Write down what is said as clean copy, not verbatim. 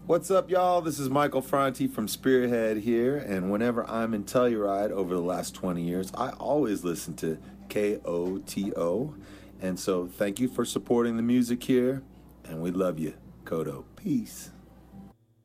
What's up, y'all? This is Michael Franti from Spearhead here, and whenever I'm in Telluride over the last 20 years, I always listen to KOTO, and so thank you for supporting the music here, and we love you. Koto. Peace.